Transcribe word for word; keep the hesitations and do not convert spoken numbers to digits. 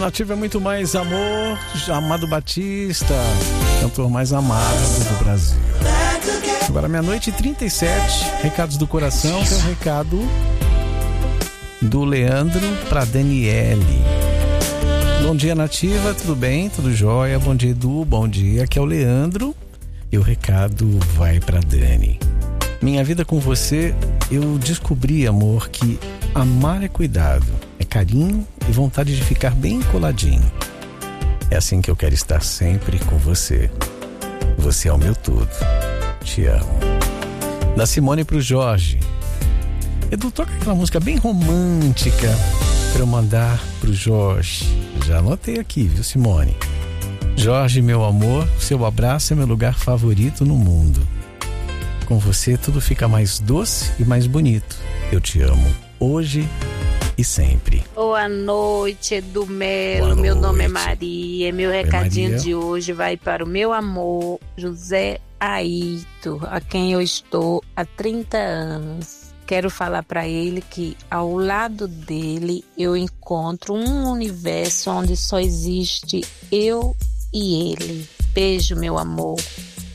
Nativa é muito mais amor. Amado Batista, cantor mais amado do Brasil. Agora meia-noite e trinta e sete, recados do coração. Tem um recado do Leandro para Daniele. Bom dia, Nativa, tudo bem? Tudo jóia? Bom dia, Edu, bom dia. Aqui é o Leandro e o recado vai para Dani. Minha vida com você, eu descobri, amor, que amar é cuidado, é carinho e vontade de ficar bem coladinho. É assim que eu quero estar sempre com você. Você é o meu tudo. Te amo. Da Simone pro Jorge. Edu, toca aquela música bem romântica para eu mandar pro Jorge. Já anotei aqui, viu, Simone? Jorge, meu amor, seu abraço é meu lugar favorito no mundo. Com você tudo fica mais doce e mais bonito. Eu te amo hoje e sempre. Boa noite, Edu Melo. Meu nome é Maria. Meu recadinho de hoje vai para o meu amor, José Aito, a quem eu estou há trinta anos. Quero falar para ele que ao lado dele eu encontro um universo onde só existe eu e ele. Beijo, meu amor.